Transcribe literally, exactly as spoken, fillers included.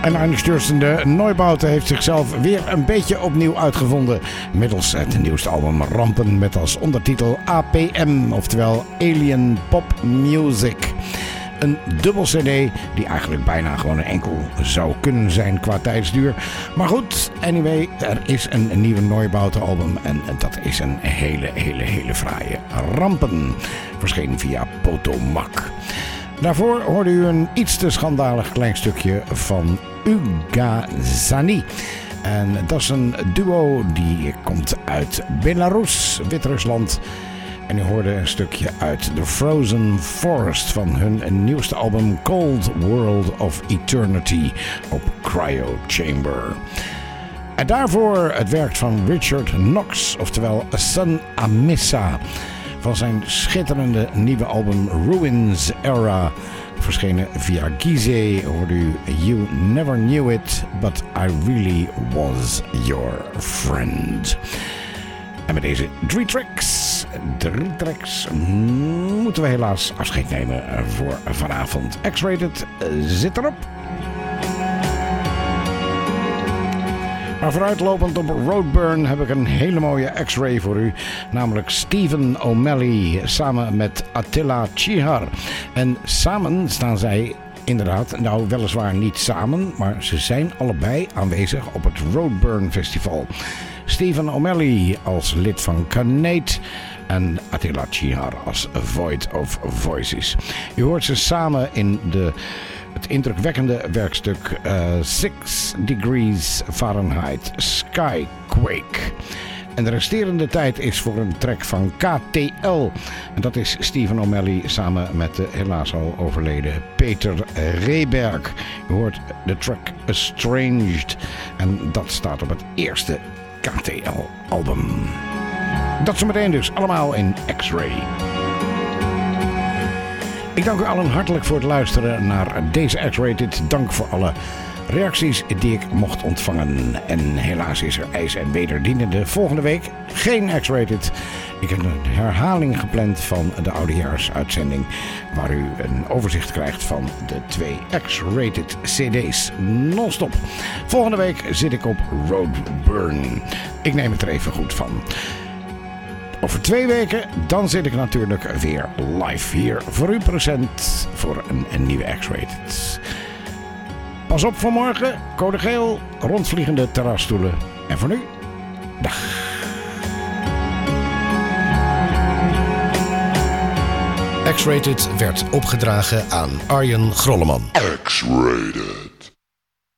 En einstürzende Neubauten heeft zichzelf weer een beetje opnieuw uitgevonden middels het nieuwste album Rampen met als ondertitel A P M, oftewel Alien Pop Music. Een dubbel cd die eigenlijk bijna gewoon een enkel zou kunnen zijn qua tijdsduur. Maar goed, anyway, er is een nieuwe Neubauten album en dat is een hele, hele, hele fraaie Rampen. Verschenen via Potomac. Daarvoor hoorde u een iets te schandalig klein stukje van Ugazani. En dat is een duo die komt uit Belarus, Wit-Rusland. En u hoorde een stukje uit The Frozen Forest van hun nieuwste album Cold World of Eternity op Cryo Chamber. En daarvoor het werk van Richard Knox, oftewel Sun Amissa, van zijn schitterende nieuwe album Ruins Era, verschenen via Gizeh, hoorde u You Never Knew It, But I Really Was Your Friend. En met deze drie tracks, drie tracks moeten we helaas afscheid nemen voor vanavond. X-Rated zit erop. Maar vooruitlopend op Roadburn heb ik een hele mooie X-ray voor u. Namelijk Stephen O'Malley samen met Attila Chihar. En samen staan zij inderdaad, nou weliswaar niet samen, maar ze zijn allebei aanwezig op het Roadburn Festival. Stephen O'Malley als lid van Kanate en Attila Chihar als Void of Voices. U hoort ze samen in de, het indrukwekkende werkstuk uh, Six Degrees Fahrenheit Skyquake. En de resterende tijd is voor een track van K T L. En dat is Stephen O'Malley samen met de helaas al overleden Peter Rehberg. U hoort de track Estranged. En dat staat op het eerste K T L-album. Dat zometeen dus allemaal in X-Ray. Ik dank u allen hartelijk voor het luisteren naar deze X-Rated. Dank voor alle reacties die ik mocht ontvangen. En helaas is er ijs en wederdienende volgende week geen X-Rated. Ik heb een herhaling gepland van de oudejaarsuitzending, waar u een overzicht krijgt van de twee X-Rated C D's non-stop. Volgende week zit ik op Roadburn. Ik neem het er even goed van. Over twee weken, dan zit ik natuurlijk weer live hier voor u present voor een, een nieuwe X-Rated. Pas op voor morgen, code geel, rondvliegende terrasstoelen. En voor nu, dag. X-Rated werd opgedragen aan Arjen Grolleman. X-Rated.